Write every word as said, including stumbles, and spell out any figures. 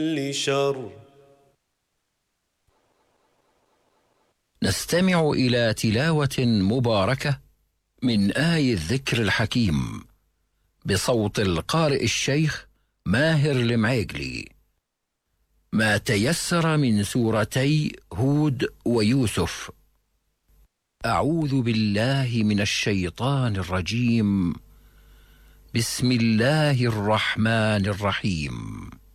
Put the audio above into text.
شر. نستمع إلى تلاوة مباركة من آي الذكر الحكيم بصوت القارئ الشيخ ماهر المعيقلي. ما تيسر من سورتي هود ويوسف. أعوذ بالله من الشيطان الرجيم. بسم الله الرحمن الرحيم.